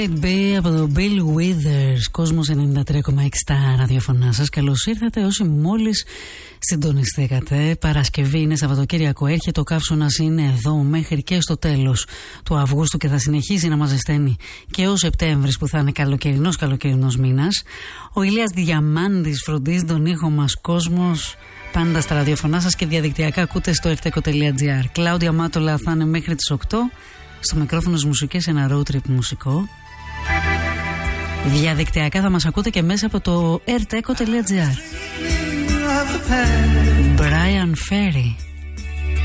Από το Bill Withers, Κόσμος 93,6 στα ραδιοφωνά σας. Καλώς ήρθατε όσοι μόλις συντονιστήκατε. Παρασκευή είναι, Σαββατοκύριακο έρχεται, ο καύσωνας είναι εδώ μέχρι και στο τέλος του Αυγούστου και θα συνεχίσει να μας ζεσταίνει και ο Σεπτέμβρης που θα είναι καλοκαιρινός μήνας. Ο Ηλίας Διαμάντης φροντίζει τον ήχο μας. Κόσμος πάντα στα ραδιοφωνά σας και διαδικτυακά ακούτε στο rteko.gr. Κλάουδια Μάτολα θα είναι μέχρι τις 8. Στο μικρόφωνο της μουσικής, ένα road trip μουσικό. Διαδικτυακά θα μας ακούτε και μέσα από το rteko.gr. Brian Ferry.